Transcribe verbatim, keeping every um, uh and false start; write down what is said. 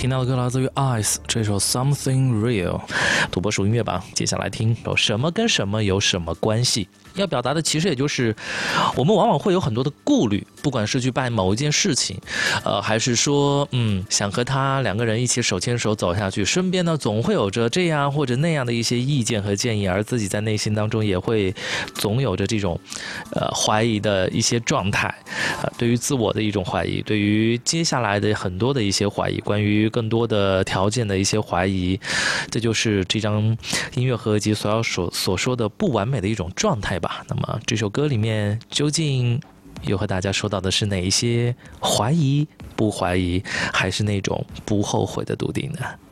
听到的歌来自于 Ice 这首 Something Real， 土拨鼠音乐吧。接下来听有什么跟什么有什么关系？要表达的其实也就是我们往往会有很多的顾虑，不管是去办某一件事情，呃，还是说嗯想和他两个人一起手牵手走下去，身边呢总会有着这样或者那样的一些意见和建议，而自己在内心当中也会总有着这种呃怀疑的一些状态，呃，对于自我的一种怀疑，对于接下来的很多的一些怀疑，关于更多的条件的一些怀疑，这就是这张音乐合集所要所所说的不完美的一种状态吧。那么这首歌里面究竟又和大家说到的是哪一些怀疑、不怀疑，还是那种不后悔的笃定呢？